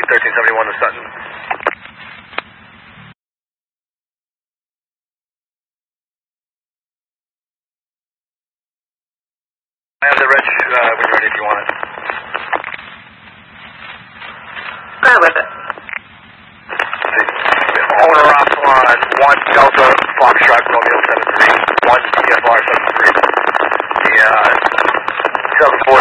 1371 to Sutton. I have the reg when you're ready if you want it. Go ahead with it. Owner off on 1 Delta Foxtrot Romeo 73, 1 TFR 73. The 2004